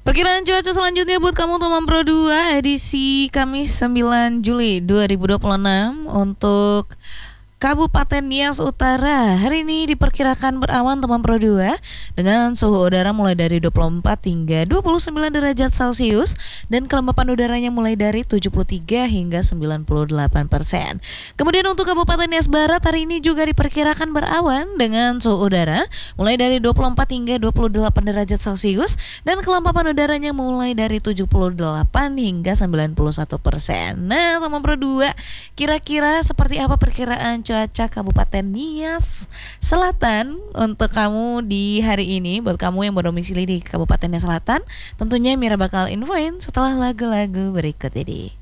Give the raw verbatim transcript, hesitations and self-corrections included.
Perkiraan cuaca selanjutnya buat kamu teman Pro dua edisi Kamis sembilan Juli dua ribu dua puluh enam untuk Kabupaten Nias Utara. Hari ini diperkirakan berawan teman Pro dua dengan suhu udara mulai dari dua puluh empat hingga dua puluh sembilan derajat Celcius dan kelembapan udaranya mulai dari tujuh puluh tiga hingga sembilan puluh delapan persen. Kemudian untuk Kabupaten Nias Barat hari ini juga diperkirakan berawan dengan suhu udara mulai dari dua puluh empat hingga dua puluh delapan derajat Celcius dan kelembapan udaranya mulai dari tujuh puluh delapan hingga sembilan puluh satu persen. Nah, teman Pro dua, kira-kira seperti apa perkiraan cuaca Kabupaten Nias Selatan untuk kamu di hari ini? Buat kamu yang berdomisili di Kabupaten Nias Selatan, tentunya Mira bakal infoin setelah lagu-lagu berikut ini.